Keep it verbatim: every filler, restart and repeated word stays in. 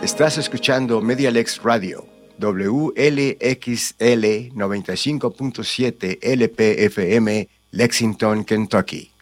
Estás escuchando Medialex Radio, W L X L noventa y cinco punto siete L P F M, Lexington, Kentucky.